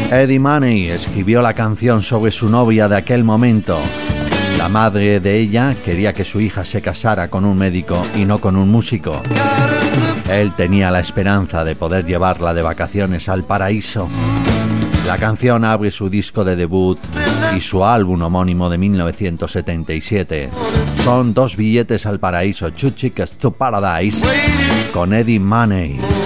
Eddie Money escribió la canción sobre su novia de aquel momento. La madre de ella quería que su hija se casara con un médico y no con un músico. Él tenía la esperanza de poder llevarla de vacaciones al paraíso. La canción abre su disco de debut y su álbum homónimo de 1977. Son 2 billetes al paraíso, 2 Tickets to Paradise, con Eddie Money.